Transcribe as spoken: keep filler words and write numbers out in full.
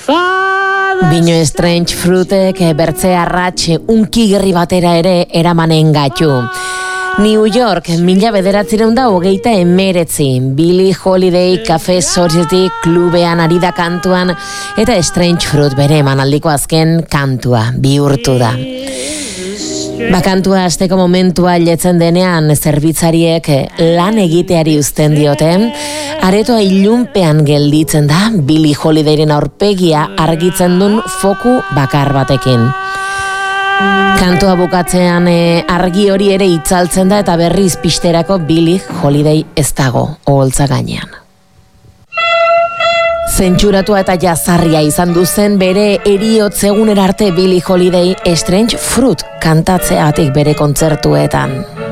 Bino Strange Fruitek bertze arratxe unkigerri batera ere eramanen gaitu. New York, mila bederatzireun da hogeita emeretzi, Billie Holiday Cafe Society klubean ari da kantuan, eta Strange Fruit bere emanaldiko azken kantua bihurtu da. Bakantua asteko momentua letzen denean zerbitzariek lan egiteari uzten diote, aretoa ilunpean gelditzen da Billie Holidayren aurpegia argitzen duen foku bakar batekin. Kantua bukatzean e, argi hori ere itzaltzen da eta berriz pisterako Billie Holiday ez dago oholtza gainean. Zentsuratua eta jazarria izan duzen bere eriotz egunera arte Billie Holiday Strange Fruit kantatzeatik bere kontzertuetan.